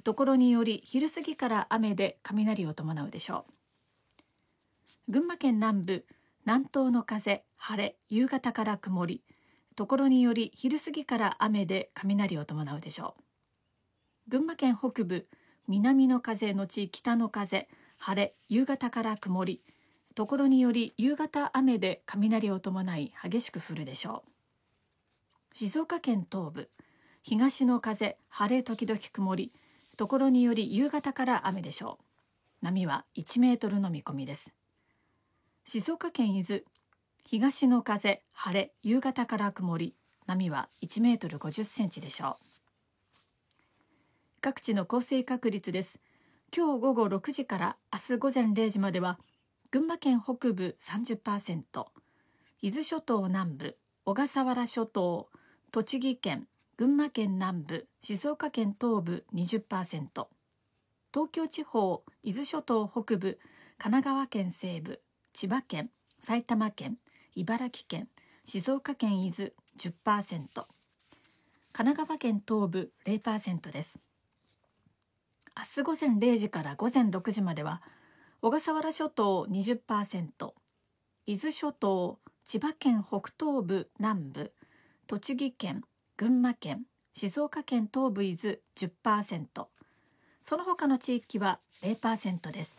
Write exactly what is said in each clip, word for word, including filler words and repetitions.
ところにより昼過ぎから雨で雷を伴うでしょう。群馬県南部、南東の風、晴れ、夕方から曇り、ところにより昼過ぎから雨で雷を伴うでしょう。群馬県北部、南の風のち北の風、晴れ、夕方から曇り、ところにより夕方雨で雷を伴い激しく降るでしょう。静岡県東部、東の風、晴れ時々曇り、ところにより夕方から雨でしょう。波はいちメートルの見込みです。静岡県伊豆、東の風、晴れ、夕方から曇り、波はいちメートルごじゅっセンチでしょう。各地の降水確率です。今日午後ろくじから明日午前れいじまでは、群馬県北部 さんじゅっパーセント、伊豆諸島南部、小笠原諸島、栃木県、群馬県南部、静岡県東部 にじゅっパーセント、東京地方、伊豆諸島北部、神奈川県西部、千葉県、埼玉県、茨城県、静岡県伊豆 じゅっパーセント、神奈川県東部 ゼロパーセント です。明日午前れいじから午前ろくじまでは、小笠原諸島 にじゅっパーセント、伊豆諸島、千葉県北東部南部、栃木県、群馬県、静岡県東部伊豆 じゅっパーセント、その他の地域は ゼロパーセント です。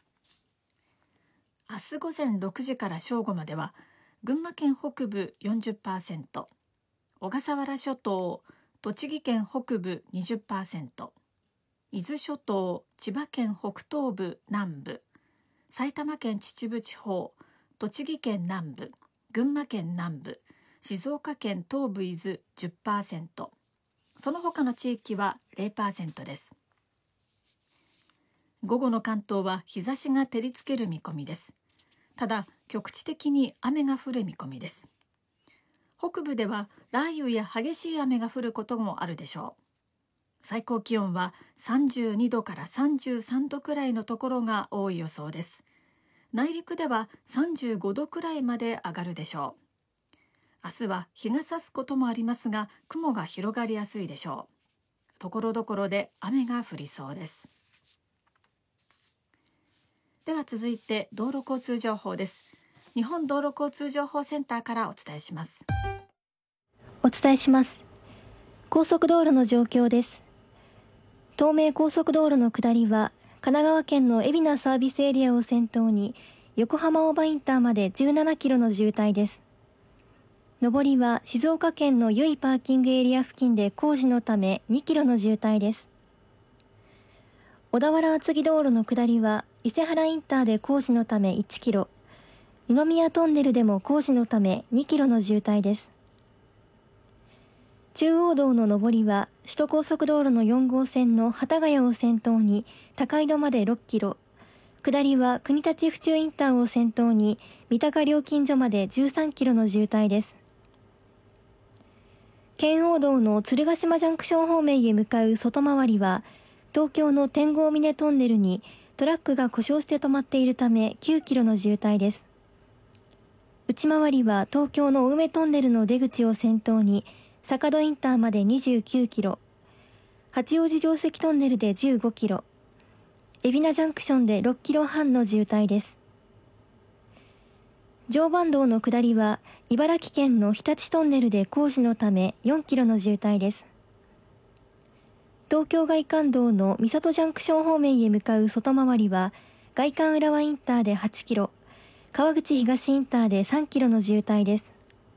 明日午前ろくじから正午までは、群馬県北部 よんじゅっパーセント、小笠原諸島、栃木県北部 にじゅっパーセント、伊豆諸島、千葉県北東部南部、埼玉県秩父地方、栃木県南部、群馬県南部、静岡県東部伊豆 じゅっパーセント、その他の地域は ゼロパーセント です。午後の関東は日差しが照りつける見込みです。ただ、局地的に雨が降る見込みです。北部では雷雨や激しい雨が降ることもあるでしょう。最高気温はさんじゅうにどからさんじゅうさんどくらいのところが多い予想です。内陸ではさんじゅうごどくらいまで上がるでしょう。明日は日が差すこともありますが、雲が広がりやすいでしょう。ところどころで雨が降りそうです。では続いて道路交通情報です。日本道路交通情報センターからお伝えします。 お伝えします。高速道路の状況です。東名高速道路の下りは神奈川県の海老名サービスエリアを先頭に横浜大場インターまでじゅうななキロの渋滞です。上りは静岡県の由比パーキングエリア付近で工事のためにキロの渋滞です。小田原厚木道路の下りは伊勢原インターで工事のためいちキロ、二宮トンネルでも工事のためにキロの渋滞です。中央道の上りは首都高速道路のよんごうせんの幡ヶ谷を先頭に高井戸までろっキロ、下りは国立府中インターを先頭に三鷹料金所までじゅうさんキロの渋滞です。圏央道の鶴ヶ島ジャンクション方面へ向かう外回りは東京の天狗峰トンネルにトラックが故障して止まっているためきゅうキロの渋滞です。内回りは東京の青梅トンネルの出口を先頭に坂戸インターまでにじゅうきゅうキロ、八王子城跡トンネルでじゅうごキロ、海老名ジャンクションでろっキロはんの渋滞です。常磐道の下りは茨城県の日立トンネルで工事のためよんキロの渋滞です。東京外環道の三郷ジャンクション方面へ向かう外回りは外環浦和インターではちキロ、川口東インターでさんキロの渋滞です。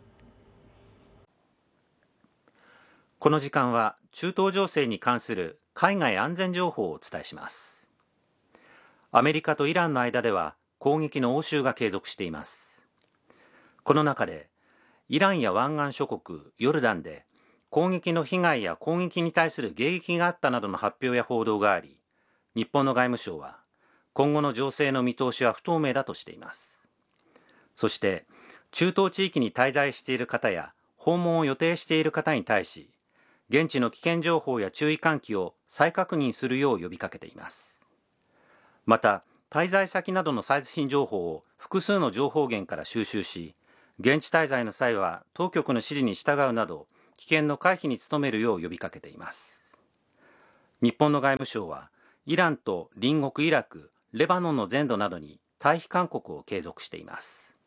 この時間は中東情勢に関する海外安全情報をお伝えします。アメリカとイランの間では攻撃の応酬が継続しています。この中でイランや湾岸諸国ヨルダンで攻撃の被害や攻撃に対する迎撃があったなどの発表や報道があり、日本の外務省は今後の情勢の見通しは不透明だとしています。そして中東地域に滞在している方や訪問を予定している方に対し、現地の危険情報や注意喚起を再確認するよう呼びかけています。また、滞在先などの最新情報を複数の情報源から収集し、現地滞在の際は当局の指示に従うなど、危険の回避に努めるよう呼びかけています。 日本の外務省は、イランと隣国イラク、レバノンの全土などに退避勧告を継続しています。